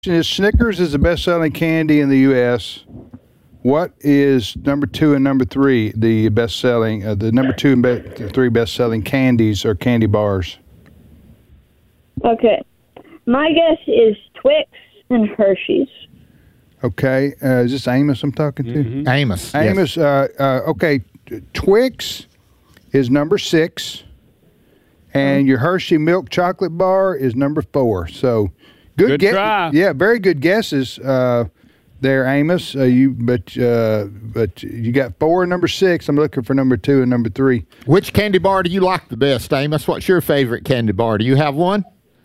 Is Snickers is the best-selling candy in the U.S. What is number 2 and number 3 the best-selling? The number 2 and 3 best-selling candies or candy bars? Okay. My guess is Twix and Hershey's. Okay. Is this Amos I'm talking to? Mm-hmm. Amos. Amos. Yes. Okay. Twix is number 6, and your Hershey milk chocolate bar is number 4. So good try. Yeah, very good guesses there, Amos. But you got 4 and number 6. I'm looking for number 2 and number 3. Which candy bar do you like the best, Amos? What's your favorite candy bar? Do you have one?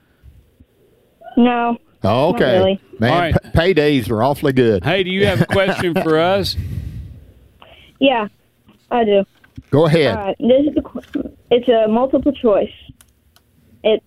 No. Oh, okay. Not really. Man, All right. Paydays are awfully good. Hey, do you have a question for us? Yeah, I do. Go ahead. All right. This is it's a multiple choice. It's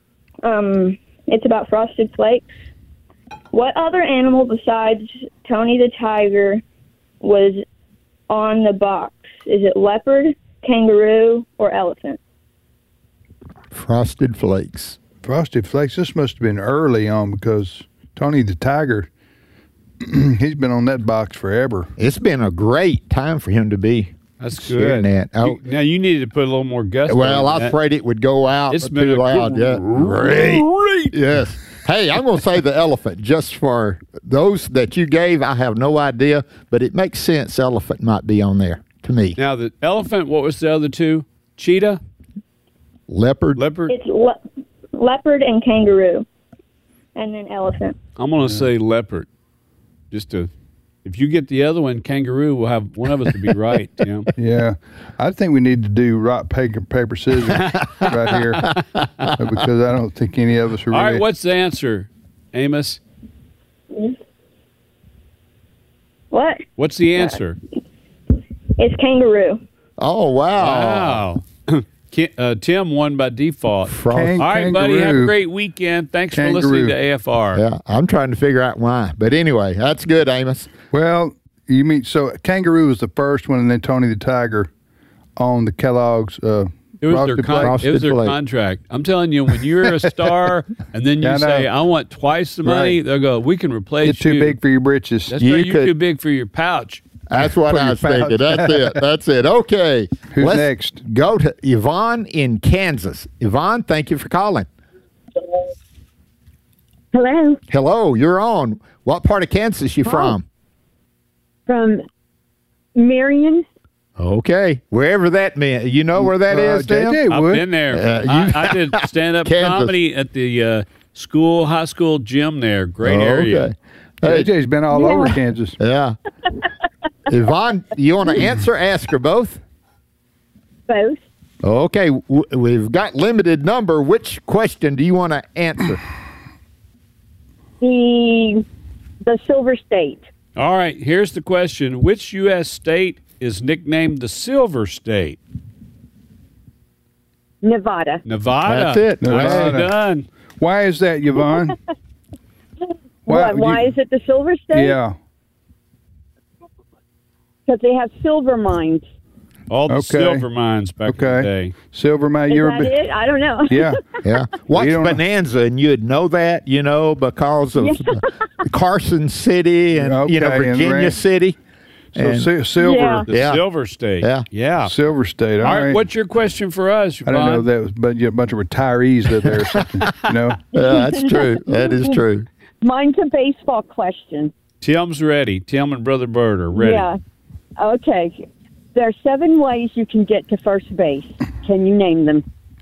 about Frosted Flakes. What other animal besides Tony the Tiger was on the box? Is it leopard, kangaroo, or elephant? Frosted Flakes. Frosted Flakes. This must have been early on because Tony the Tiger, he's been on that box forever. It's been a great time for him to be. That's sharing good. that. Oh. Now you needed to put a little more gusto. Well, I in was that. afraid it would go out It's been too a loud. Yeah. great. Yes. Hey, I'm going to say the elephant just for those that you gave. I have no idea, but it makes sense. Elephant might be on there to me. Now the elephant. What was the other two? Cheetah, Leopard. leopard. It's leopard and kangaroo, and then elephant. I'm going to say leopard. Just to, if you get the other one, kangaroo, we'll have one of us to be right. Tim. Yeah, I think we need to do rock, paper, scissors right here because I don't think any of us are All really. right, what's the answer, Amos? What? What's the answer? It's kangaroo. Oh, wow. Wow. Tim won by default. Frost- Kang- All right, buddy. Have a kangaroo. great weekend. Thanks Kangaroo. for listening to AFR. Yeah, I'm trying to figure out why. But anyway, that's good, Amos. Well, you mean so? Kangaroo was the first one, and then Tony the Tiger on the Kellogg's. It was Frosted Flakes. Frosted it was their Flakes. contract. I'm telling you, when you're a star and then you Yeah, I know. say, I want twice the money, Right. they'll go, we can replace It's too you. big for your britches. That's You right. You're could- too big for your pouch. That's what Put I your was thinking. pouch. That's it. That's it. Okay. Who's Let's next? go to Yvonne in Kansas. Yvonne, thank you for calling. Hello, Hello, you're on. What part of Kansas you from? from Marion. Okay. Wherever that meant. You know where that is, Tim? JJ I've would. been there. you- I did stand-up Kansas. comedy at the high school gym there. Great area. Okay. Hey, JJ's been all over Kansas. yeah. Yvonne, you want to answer? Ask her both. Both. Okay. We've got limited number. Which question do you want to answer? The Silver State. All right, here's the question. Which U.S. state is nicknamed the Silver State? Nevada. Nevada. That's it. Nicely Nevada. done. Why is that, Yvonne? Why is it the Silver State? Yeah. Because they have silver mines. All the Okay. silver mines back in the Okay. day. Silver man, Is you're that it? I don't know. Yeah. Yeah. Watch don't know. Bonanza, and you'd know that, because of Carson City and, Okay, and Virginia Rand- City. So And- silver, Yeah. The Yeah. Silver State. Yeah. Yeah. silver state. All right, what's your question for us, I don't know Yvonne? if that was, but a bunch of retirees live there or something. That's true. That is true. Mine's a baseball question. Tim's ready. Tim and Brother Bird are ready. Yeah. Okay. There are 7 ways you can get to first base. Can you name them?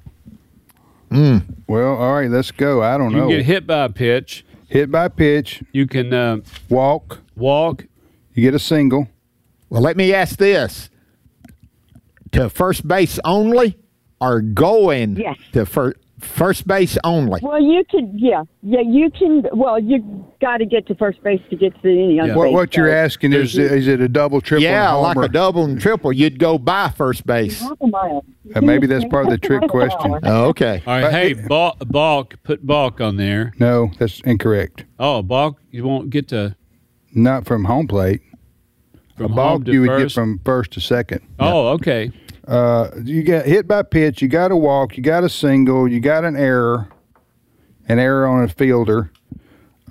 Well, all right, let's go. I don't You know. can get hit by a pitch. Hit by pitch, You can walk. walk. You get a single. Well, let me ask this. To first base only or going Yes. to first base only? Well, you could, you can. Well, you got to get to first base to get to any other Yeah. base. What you're so- asking is it a double, triple, Yeah, and like homer? a double and triple. You'd go by first base. Half a mile. Maybe that's part of the trick question. Oh, okay. All right, hey, balk. Put balk on there. No, that's incorrect. Oh, balk. You won't get to Not from home plate. from A home balk to you would get first. from first to second. Oh, okay. You got hit by pitch. You got to walk. You got a single. You got an error on a fielder.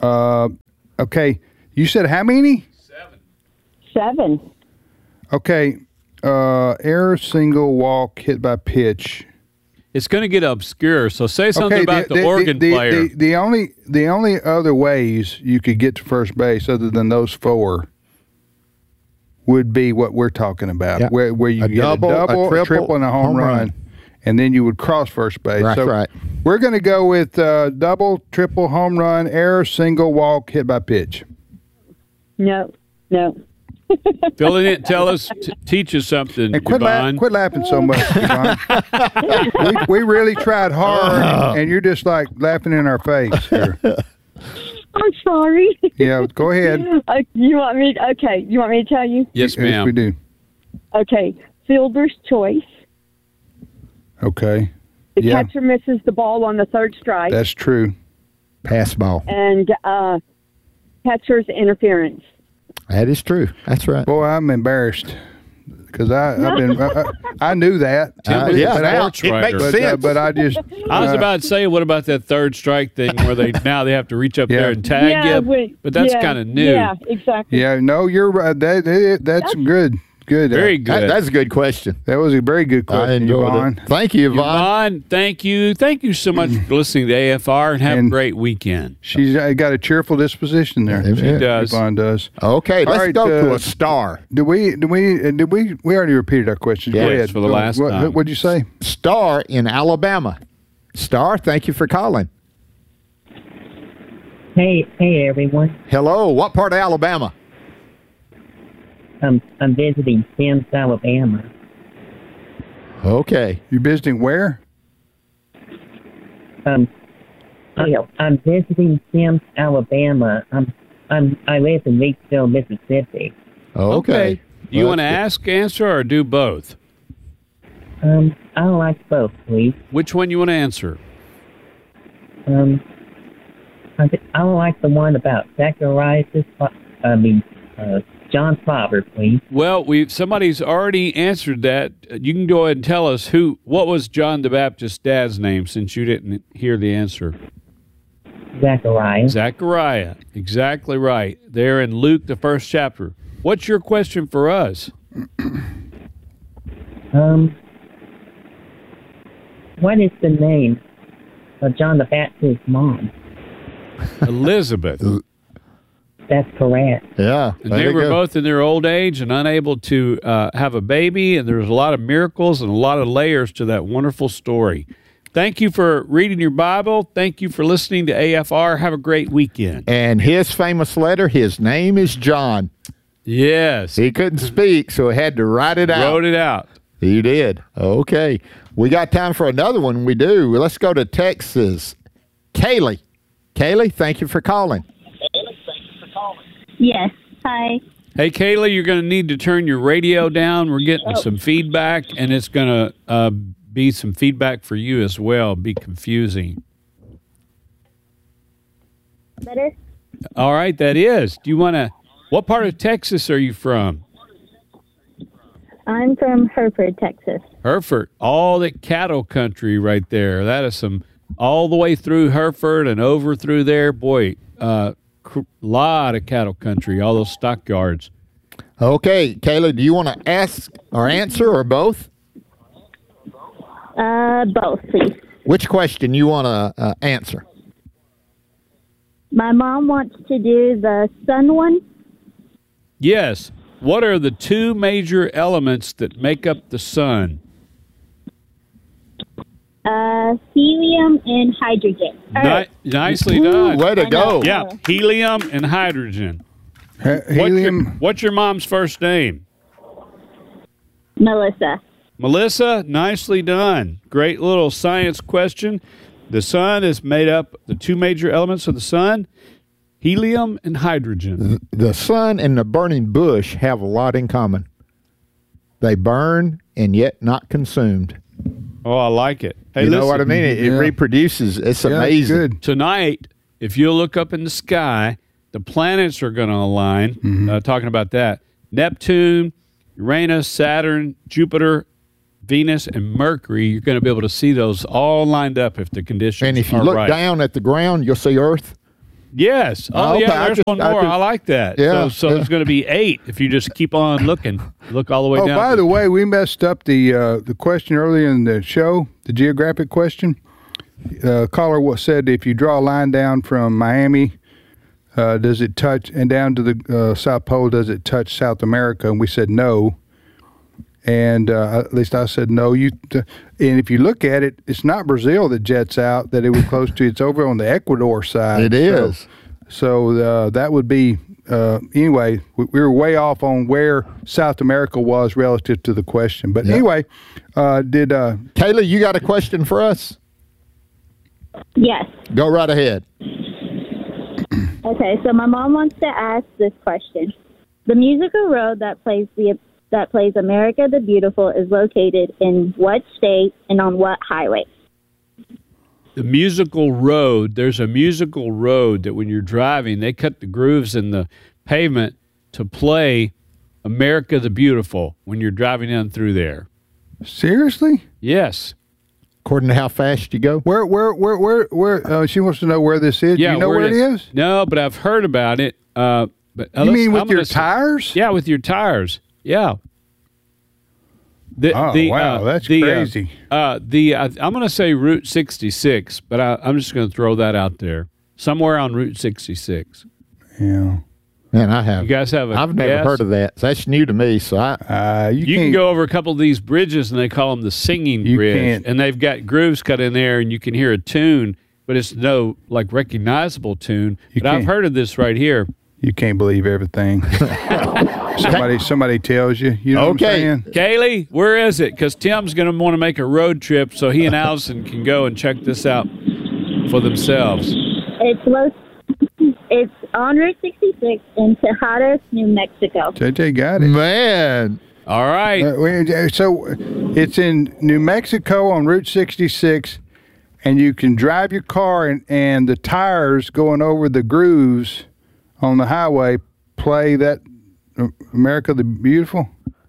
Okay, you said how many? 7. Okay, error, single, walk, hit by pitch. It's going to get obscure. So say something Okay, about the organ player. The only other ways you could get to first base other than those 4 would be what we're talking about, Yeah. where you get double, a double, a a triple, and a home run, and then you would cross first base. Right, so right. we're going to go with double, triple, home run, error, single, walk, hit by pitch. No. Fill it in. Tell us. Teach us something, And quit Yvonne. laughing so much, Yvonne. we really tried hard, and you're just like laughing in our face here. I'm sorry. Yeah, go ahead. You want me? Okay. You want me to tell you? Yes, ma'am. we do. Okay. Fielder's choice. Okay, The Yeah. catcher misses the ball on the 3rd strike, that's true. Pass ball. and catcher's interference. That is true. That's right. Boy, I'm embarrassed because I knew that. Tim, yeah, but now sports it writer. makes But, sense. but I just I was about to say, what about that 3rd strike thing where they have to reach up Yeah. there and tag you? But that's kind of new. Yeah, exactly. yeah, no, you're right. That's good. Good. Very good. That's a good question. That was a very good I question, enjoyed Yvonne. it. Thank you, Yvonne. Yvonne, thank you. Thank you so much for listening to AFR, and have a And- great weekend. She's got a cheerful disposition there. She does. Yvonne does. Okay, All let's right, go to a star. We already repeated our question. Yes, Go ahead. for the last time. What'd you say? Star in Alabama. Star, thank you for calling. Hey everyone. Hello, what part of Alabama? I'm visiting Sims, Alabama. Okay. You visiting where? I'm visiting Sims, Alabama. I live in Leesville, Mississippi. Okay. Do you Well, want to that's ask, answer, or do both? I like both, please. Which one you want to answer? I like the one about Zacharias. John's father, please. Well, somebody's already answered that. You can go ahead and tell us what was John the Baptist's dad's name, since you didn't hear the answer. Zacharias. Zechariah. Exactly right. There in Luke, the 1st chapter. What's your question for us? What is the name of John the Baptist's mom? Elizabeth. That's correct. Yeah. And there they you were go. both in their old age and unable to have a baby, and there was a lot of miracles and a lot of layers to that wonderful story. Thank you for reading your Bible. Thank you for listening to AFR. Have a great weekend. And his famous letter, his name is John. Yes. He couldn't speak, so he had to write it out. Wrote it out. He did. Okay. We got time for another one. We do. Let's go to Texas. Kaylee. Kaylee, thank you for calling. Yes. Hi. Hey, Kaylee, you're going to need to turn your radio down. We're getting some feedback, and it's going to be some feedback for you as well. Be confusing. Better? All right, that is. Do you want to? What part of Texas are you from? I'm from Hereford, Texas. Hereford, all that cattle country right there. That is some all the way through Hereford and over through there. Boy, lot of cattle country, all those stockyards. Okay, Kaylee, do you want to ask or answer or both? Both, please. Which question you want to answer? My mom wants to do the sun one. Yes. What are the 2 major elements that make up the sun? Helium and hydrogen. Nicely done. Way to go. Yeah, helium and hydrogen. Helium. What's your mom's first name? Melissa. Melissa, nicely done. Great little science question. The sun is made up, the 2 major elements of the sun, helium and hydrogen. The sun and the burning bush have a lot in common. They burn and yet not consumed. Oh, I like it. Hey, You know listen, what I mean? It Yeah. reproduces. It's Yeah, amazing. good. Tonight, if you look up in the sky, the planets are going to align. Talking about that. Neptune, Uranus, Saturn, Jupiter, Venus, and Mercury, you're going to be able to see those all lined up if the conditions And if you are look right. down at the ground, you'll see Earth. Yes. Oh, Okay, yeah, there's one more. I like that. Yeah, So yeah. there's going to be 8 if you just keep on looking. Look all the way Oh, down. by the way, we messed up the question earlier in the show, the geographic question. Caller said if you draw a line down from Miami, does it touch, and down to the South Pole, does it touch South America? And we said no. And at least I said no. And if you look at it, it's not Brazil that jets out that it was close to. It's over on the Ecuador side. It is. So that would be, anyway, we were way off on where South America was relative to the question. But anyway, Kayla, you got a question for us? Yes. Go right ahead. Okay, so my mom wants to ask this question. The musical road that plays America the Beautiful is located in what state and on what highway? The musical road, there's a musical road that when you're driving, they cut the grooves in the pavement to play America the Beautiful when you're driving down through there. Seriously? Yes. According to how fast you go? Where she wants to know where this is. Yeah, Do you know where it is? No, but I've heard about it. But You mean with your tires? Yeah, with your tires. Yeah. Wow, that's crazy. I'm going to say Route 66, but I'm just going to throw that out there. Somewhere on Route 66. Yeah. Man, I have. You guys have a I've never guess? heard of that. That's new to me. So you can go over a couple of these bridges, and they call them the singing bridge. can't. And they've got grooves cut in there, and you can hear a tune, but it's no like recognizable tune. But I've can't. heard of this right here. You can't believe everything. somebody tells you. You know Okay. what I'm saying? Kaylee, where is it? Because Tim's going to want to make a road trip so he and Allison can go and check this out for themselves. It's on Route 66 in Tejados, New Mexico. JJ got it. Man. All right. So it's in New Mexico on Route 66, and you can drive your car, and the tires going over the grooves on the highway play that America the Beautiful?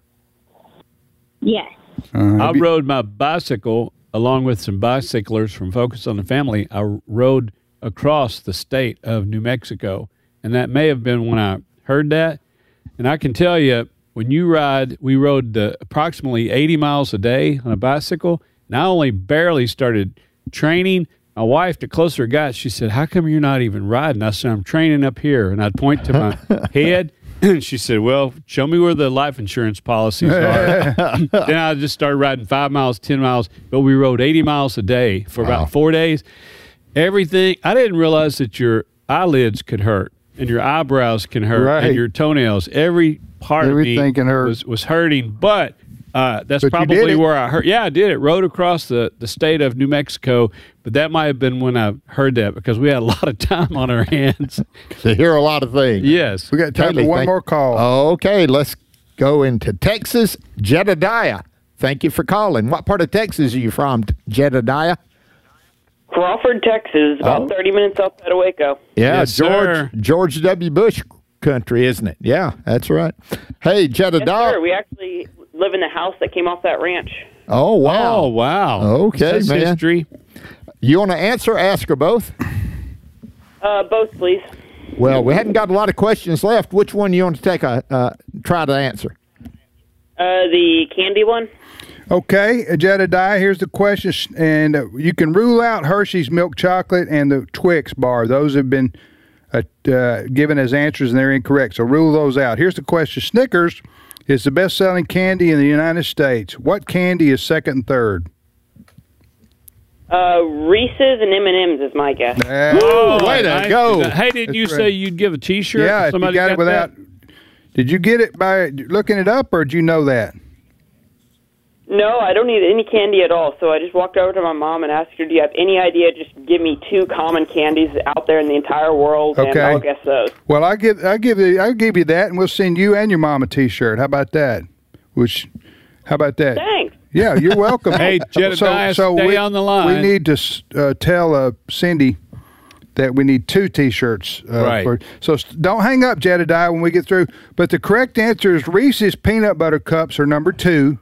Yes. I rode my bicycle along with some bicyclers from Focus on the Family. I rode across the state of New Mexico, and that may have been when I heard that. And I can tell you, when you ride, we rode approximately 80 miles a day on a bicycle, and I only barely started training. My wife, the closer it got, she said, "How come you're not even riding?" I said, "I'm training up here." And I'd point to my head. And she said, "Well, show me where the life insurance policies are." Then I just started riding 5 miles, 10 miles. But we rode 80 miles a day for about 4 days. Everything. I didn't realize that your eyelids could hurt and your eyebrows can hurt Right. and your toenails. Every part Everything of me can hurt. was hurting. But that's But you did probably it. where I hurt. Yeah, I did it. Rode across the state of New Mexico. But that might have been when I heard that because we had a lot of time on our hands. To hear a lot of things. Yes. We got time for Kaylee, one more call. Okay, let's go into Texas. Jedediah, thank you for calling. What part of Texas are you from, Jedediah? Crawford, Texas, about 30 minutes outside of Waco. Yeah, Yes, sir. George W. Bush country, isn't it? Yeah, that's right. Hey, Yes, Jedediah. sir. We actually live in the house that came off that ranch. Oh, wow. Oh, wow. Okay, That's man. history. You want to answer, ask, or both? Both, please. Well, we hadn't got a lot of questions left. Which one you want to take try to answer? The candy one? Okay, Jedediah, here's the question, and you can rule out Hershey's milk chocolate and the Twix bar. Those have been given as answers, and they're incorrect, so rule those out. Here's the question. Snickers is the best-selling candy in the United States. What candy is second and third? Reese's and M&M's is my guess. way to go. Hey, didn't you That's say right. you'd give a T-shirt? Yeah, if you Somebody got it without... Did you get it by looking it up, or did you know that? No, I don't need any candy at all. So I just walked over to my mom and asked her, "Do you have any idea? Just give me 2 common candies out there in the entire world, and Okay. I'll guess those." Well, I'll give you that, and we'll send you and your mom a T-shirt. How about that? How about that? Thanks. Yeah, you're welcome. Hey, Jedediah, stay on the line. We need to tell Cindy that we need 2 T-shirts. Right. So don't hang up, Jedediah, when we get through. But the correct answer is Reese's Peanut Butter Cups are number 2,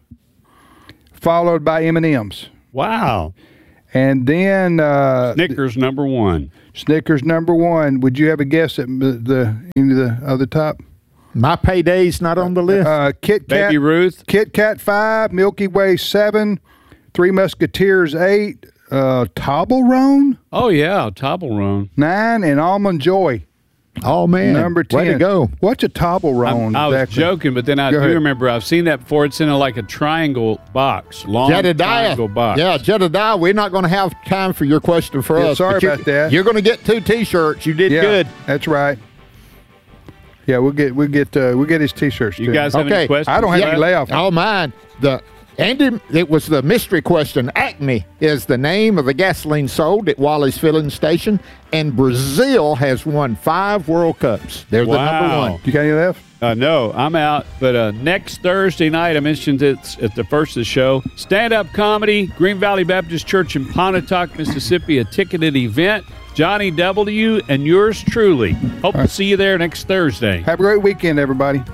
followed by M&M's. Wow. And then Snickers number 1. Snickers number 1. Would you have a guess at any of the other top? My payday's not on the list. Kit Kat. Baby Ruth. Kit Kat 5. Milky Way 7. Three Musketeers 8. Toblerone Oh, yeah, Toblerone. 9. And Almond Joy Oh, man. number 10. Way to go. What's a Toblerone? I was exactly? joking, but then I Go do ahead. remember I've seen that before. It's in like a triangle box, long triangle Jedediah. box. Yeah, Jedediah, we're not going to have time for your question for Yeah, us. sorry but about that. You're going to get 2 T-shirts. You did Yeah, good. that's right. Yeah, we'll get his T-shirts. You too. guys have any Okay. questions? I don't have any layoff. Oh, mine. It was the mystery question. Acme is the name of the gasoline sold at Wally's filling station, and Brazil has won 5 World Cups. They're the number Wow. 1. You got any left? No, I'm out. But next Thursday night, I mentioned it at the first of the show, stand-up comedy, Green Valley Baptist Church in Pontotoc, Mississippi, a ticketed event. Johnny W. and yours truly. Hope to see you there next Thursday. Have a great weekend, everybody.